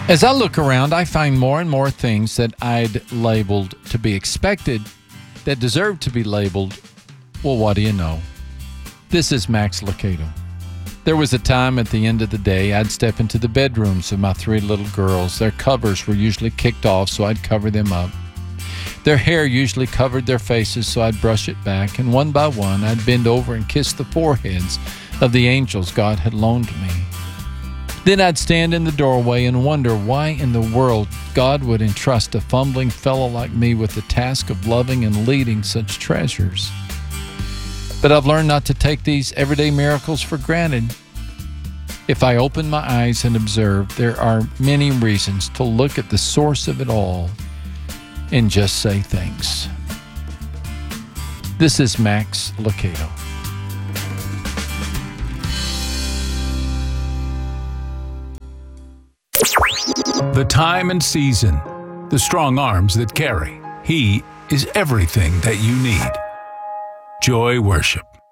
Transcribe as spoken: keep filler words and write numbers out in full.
As I look around, I find more and more things that I'd labeled to be expected that deserve to be labeled, well, what do you know? This is Max Lucado. There was a time at the end of the day I'd step into the bedrooms of my three little girls. Their covers were usually kicked off, so I'd cover them up. Their hair usually covered their faces, so I'd brush it back, and one by one I'd bend over and kiss the foreheads of the angels God had loaned me. Then I'd stand in the doorway and wonder why in the world God would entrust a fumbling fellow like me with the task of loving and leading such treasures. But I've learned not to take these everyday miracles for granted. If I open my eyes and observe, there are many reasons to look at the source of it all and just say thanks. This is Max Lucado. The time and season, the strong arms that carry. He is everything that you need. Joy Worship.